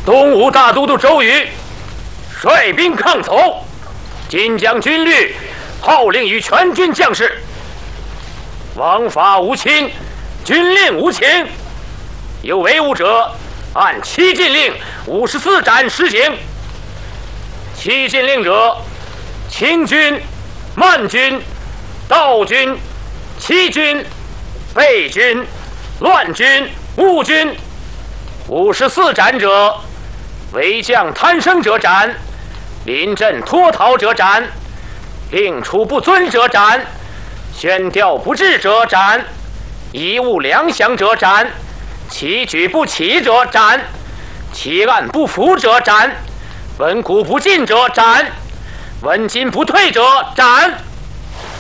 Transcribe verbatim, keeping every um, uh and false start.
东吴大都督周瑜率兵抗曹，今将军律号令于全军将士：王法无侵，军令无情。有违误者，按七禁令五十四斩施行。七禁令者：清军、慢军、盗军、欺军、背军、乱军、误军。五十四斩者：为将贪生者斩，临阵脱逃者斩，令处不遵者斩，宣调不治者斩，贻误粮饷者斩，其举不起者斩，其案不服者斩，闻鼓不进者斩，闻金不退者斩。